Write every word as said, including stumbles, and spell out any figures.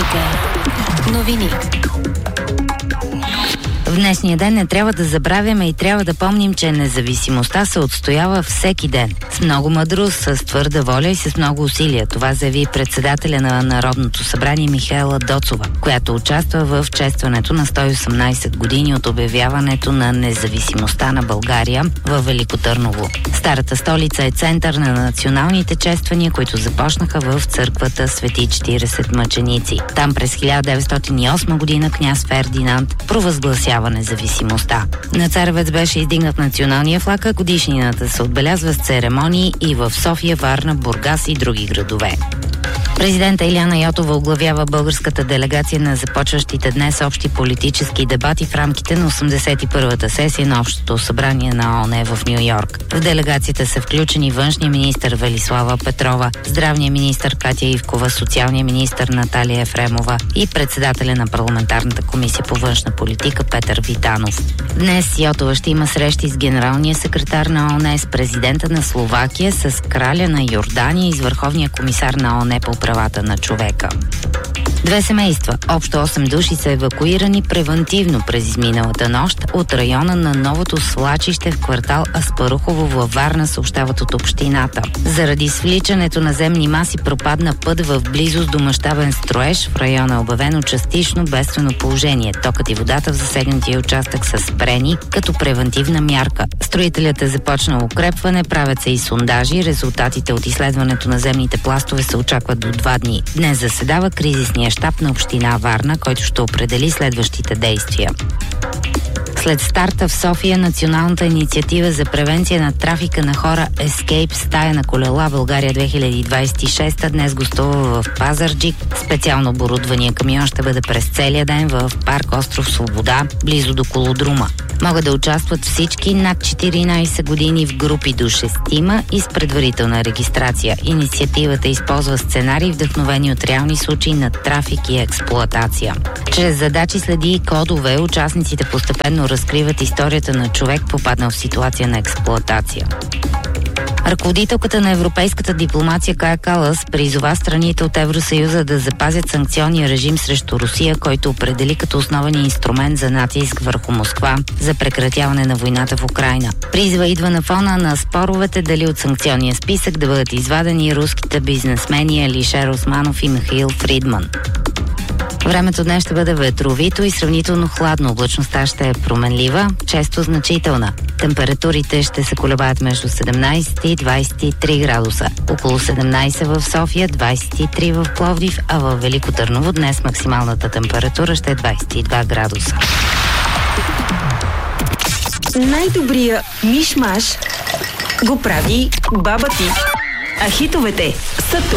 БНТ новини. В днешния ден не трябва да забравяме и трябва да помним, че независимостта се отстоява всеки ден. С много мъдрост, с твърда воля и с много усилия. Това заяви председателя на Народното събрание Михаела Доцова, която участва в честването на сто и осемнайсет години от обявяването на независимостта на България във Велико Търново. Старата столица е център на националните чествания, които започнаха в църквата Свети четирийсет мъченици. Там през хиляда деветстотин и осма година княз Фердинанд провъзгласява независимостта. На Царевец беше издигнат националния флаг, а годишнината се отбелязва с церемонии и в София, Варна, Бургас и други градове. Президента Илияна Йотова оглавява българската делегация на започващите днес общи политически дебати в рамките на осемдесет и първата сесия на Общото събрание на ООН в Ню Йорк. В делегацията са включени външния министър Велислава Петрова, здравния министър Катя Ивкова, социалния министър Наталия Ефремова и председателя на парламентарната комисия по външна политика Петър Витанов. Днес Йотова ще има срещи с генералния секретар на ООН, с президента на Словакия, с краля на Йордания и с върховния комисар на ООН по правата на човека. Две семейства, общо осем души, са евакуирани превантивно през изминалата нощ от района на новото свлачище в квартал Аспарухово във Варна, съобщават от общината. Заради свличането на земни маси пропадна път в близост до мащабен строеж. В района е обявено частично бедствено положение. Токът и водата в засегнатия участък са спрени като превантивна мярка. Строителят е започнал укрепване, правят се и сондажи. Резултатите от изследването на земните пластове се очакват до два дни. Днес заседава кризисния щаб на община Варна, който ще определи следващите действия. След старта в София, националната инициатива за превенция на трафика на хора Escape стая на колела България две хиляди двайсет и шеста днес гостува в Пазарджик. Специално оборудвания камион ще бъде през целия ден в парк Остров Свобода, близо до Колодрума. Могат да участват всички над четиринайсет години в групи до шестима и с предварителна регистрация. Инициативата използва сценарии, вдъхновени от реални случаи на трафик и експлоатация. Чрез задачи, следи и кодове, участниците постепенно разкриват историята на човек, попаднал в ситуация на експлоатация. Ръководителката на европейската дипломация Кая Калас призова страните от Евросъюза да запазят санкционния режим срещу Русия, който определи като основен инструмент за натиск върху Москва за прекратяване на войната в Украйна. Призва идва на фона на споровете дали от санкционния списък да бъдат извадени руските бизнесмени Алишер Османов и Михаил Фридман. Времето днес ще бъде ветровито и сравнително хладно. Облачността ще е променлива, често значителна. Температурите ще се колебаят между седемнайсет и двайсет и три градуса. Около седемнайсет в София, двайсет и три в Пловдив, а в Велико Търново днес максималната температура ще е двайсет и два градуса. Най-добрия миш-маш го прави баба ти. А хитовете са тук.